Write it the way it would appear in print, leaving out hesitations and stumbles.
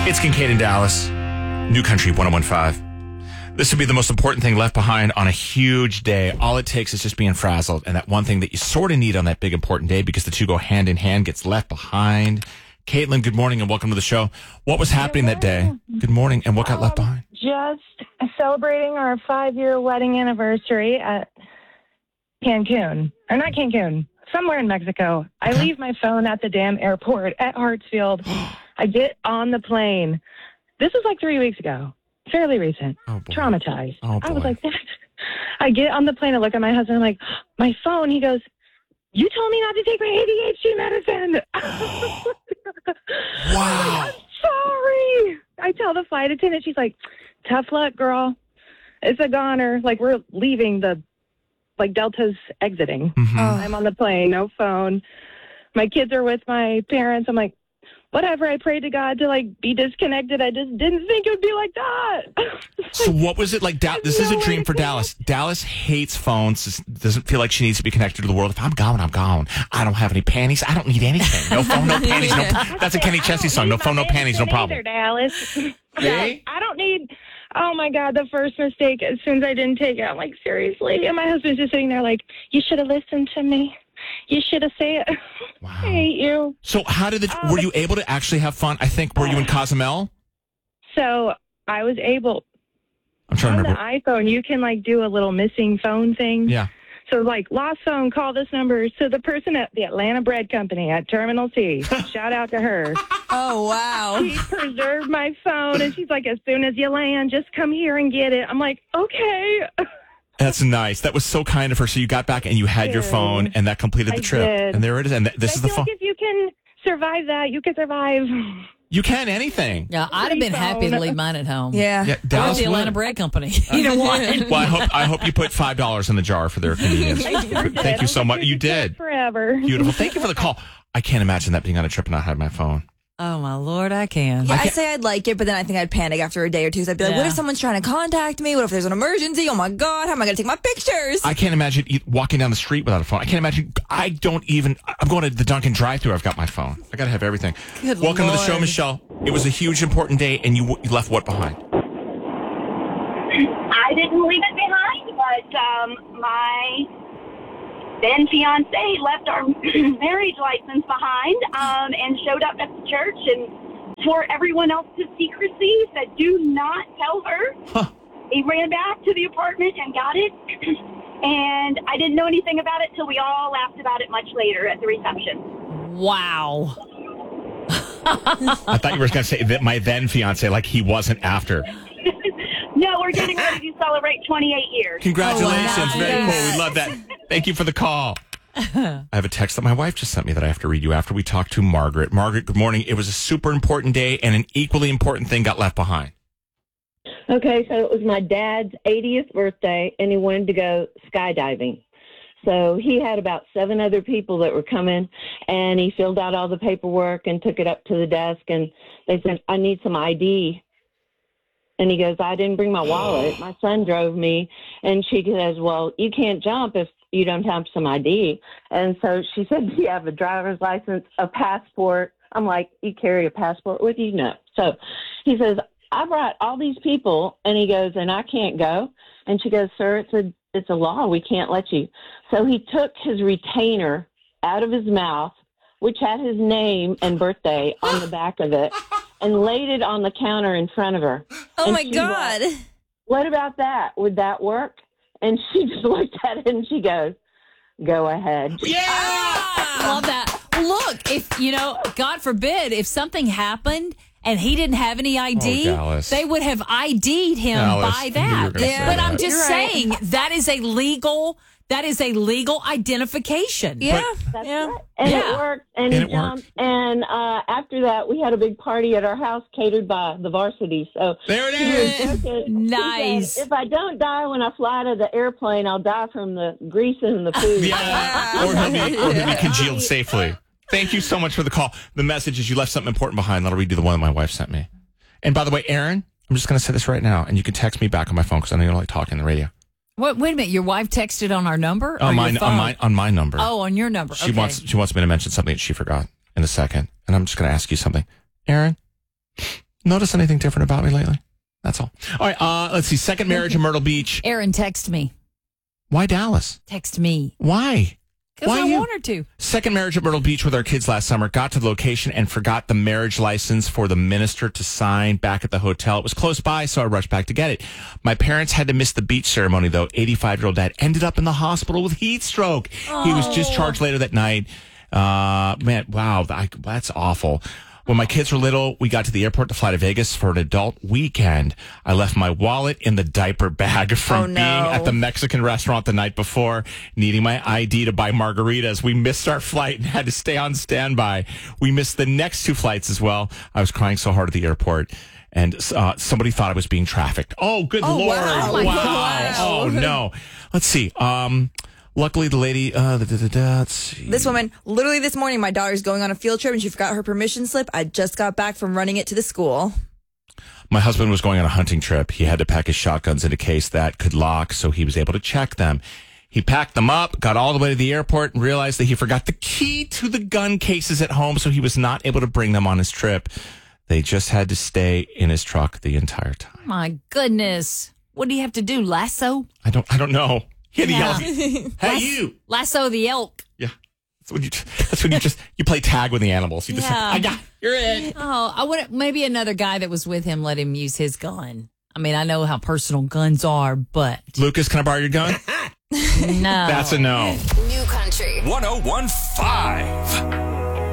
It's Kincaid in Dallas. New Country 101.5. This would be the most important thing left behind on a huge day. All it takes is just being frazzled. And that one thing that you sort of need on that big important day, because the two go hand in hand, gets left behind. Caitlin, good morning and welcome to the show. What was happening that day? Good morning. And what got left behind? Just celebrating our 5-year wedding anniversary at Cancun. Or not Cancun, somewhere in Mexico. I leave my phone at the damn airport at Hartsfield. I get on the plane. This was like 3 weeks ago. Fairly recent. Oh, boy. Traumatized. Oh, I was boy. like, I get on the plane and look at my husband. I'm like, my phone. He goes, you told me not to take my ADHD medicine. Wow. I'm sorry. I tell the flight attendant, she's like, tough luck, girl. It's a goner. Like, we're leaving Delta's exiting. Mm-hmm. I'm on the plane, no phone. My kids are with my parents. I'm like, whatever. I prayed to God to be disconnected. I just didn't think it would be like that. So what was it like? This is a dream for Dallas. Dallas hates phones. Doesn't feel like she needs to be connected to the world. If I'm gone, I'm gone. I don't have any panties. I don't need anything. No phone, no panties. No. That's a Kenny Chesney song. No phone, no panties, no problem. Either, Dallas. Hey? I don't need. Oh my God! The first mistake. As soon as I didn't take it, I'm like, seriously. And my husband's just sitting there like, you should have listened to me. You should have said it. Wow. I hate you. So how did were you able to actually have fun? I think, were you in Cozumel? So I was able. I'm trying to On the remember. iPhone, you can do a little missing phone thing. Yeah. So lost phone, call this number. So the person at the Atlanta Bread Company at Terminal C, shout out to her. Oh, wow. She preserved my phone, and she's like, as soon as you land, just come here and get it. I'm like, okay. That's nice. That was so kind of her. So you got back and you had your phone, and that completed the I trip. did. And there it is. And this is the I feel phone. like if you can survive that, you can survive. You can anything. Yeah, I'd have been happy to leave mine at home. Yeah. Yeah, Or Dallas the Atlanta would. Bread Company. Either one. Well, I hope you put $5 in the jar for their convenience. Thank you so much. You did. Forever. Beautiful. Thank you for the call. I can't imagine that being on a trip and not having my phone. Oh, my Lord, I can. Yeah, I'd say I'd like it, but then I think I'd panic after a day or two. So I'd be like, Yeah. what if someone's trying to contact me? What if there's an emergency? Oh, my God. How am I going to take my pictures? I can't imagine walking down the street without a phone. I can't imagine. I'm going to the Dunkin' drive-thru. I've got my phone. I got to have everything. Good Welcome to the show, Lord. Michelle. It was a huge, important day, and you left what behind? I didn't leave it behind, but my then fiance left our marriage license behind and showed up at the church and swore everyone else to secrecy, said do not tell her. Huh. He ran back to the apartment and got it, and I didn't know anything about it till we all laughed about it much later at the reception. Wow. I thought you were going to say that my then fiance, like he wasn't after. No, we're getting ready to celebrate 28 years. Congratulations. Oh, wow. Very cool. We love that. Thank you for the call. I have a text that my wife just sent me that I have to read you after we talk to Margaret. Margaret, good morning. It was a super important day, and an equally important thing got left behind. Okay, so it was my dad's 80th birthday, and he wanted to go skydiving. So he had about 7 other people that were coming, and he filled out all the paperwork and took it up to the desk, and they said, I need some ID. And he goes, I didn't bring my wallet. My son drove me. And she says, well, you can't jump if you don't have some ID. And so she said, do you have a driver's license, a passport? I'm like, you carry a passport with you? No. So he says, I brought all these people. And he goes, and I can't go. And she goes, sir, it's a law. We can't let you. So he took his retainer out of his mouth, which had his name and birthday on the back of it, and laid it on the counter in front of her. Oh, And my she God. went, what about that? Would that work? And she just looked at it and she goes, go ahead. Love that. Look, if, God forbid, if something happened and he didn't have any ID, Dallas. they would have ID'd him Dallas, by I knew you that. were gonna say But I'm that. just You're right. saying that is a legal identification. Yeah. That's yeah. right. And Yeah. it worked. And, And he it worked. jumped. And after that, we had a big party at our house catered by the varsity. So There it he was is. joking. He Nice. said, if I don't die when I fly to the airplane, I'll die from the grease and the food. Yeah. Or he'll be congealed safely. Thank you so much for the call. The message is you left something important behind. I'll read you the one that my wife sent me. And by the way, Aaron, I'm just going to say this right now, and you can text me back on my phone because I know you don't like talking on the radio. Wait a minute. Your wife texted on our number? Or On your phone? my number. Oh, on your number. She Okay. wants me to mention something that she forgot in a second, and I'm just going to ask you something, Aaron. Notice anything different about me lately? That's all. All right, let's see. Second marriage in Myrtle Beach. Aaron, text me. Why Dallas? Text me. Why? Because Why I you? want her to. Second marriage at Myrtle Beach with our kids last summer. Got to the location and forgot the marriage license for the minister to sign back at the hotel. It was close by, so I rushed back to get it. My parents had to miss the beach ceremony, though. 85-year-old dad ended up in the hospital with heat stroke. He was discharged later that night. Man, wow, that's awful. When my kids were little, we got to the airport to fly to Vegas for an adult weekend. I left my wallet in the diaper bag from being at the Mexican restaurant the night before, needing my ID to buy margaritas. We missed our flight and had to stay on standby. We missed the next 2 flights as well. I was crying so hard at the airport. And somebody thought I was being trafficked. Oh, good Lord. Wow. Wow. Oh, no. Let's see. Luckily, the lady, let's see. This woman, literally this morning, my daughter's going on a field trip and she forgot her permission slip. I just got back from running it to the school. My husband was going on a hunting trip. He had to pack his shotguns in a case that could lock, so he was able to check them. He packed them up, got all the way to the airport, and realized that he forgot the key to the gun cases at home, so he was not able to bring them on his trip. They just had to stay in his truck the entire time. My goodness. What do you have to do? Lasso? I don't know. He had to Yeah. yell, "Hey, you!" Lasso the elk. Yeah. That's when you play tag with the animals. You just Yeah. you're in. Oh, I would maybe another guy that was with him let him use his gun. I mean, I know how personal guns are, but Lucas, can I borrow your gun? no. That's a no. New Country 1015.